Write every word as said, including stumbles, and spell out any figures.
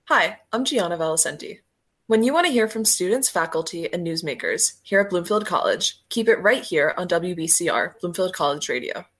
Hi, I'm Gianna Valicenti. When you want to hear from students, faculty, and newsmakers here at Bloomfield College, keep it right here on W B C R, Bloomfield College Radio.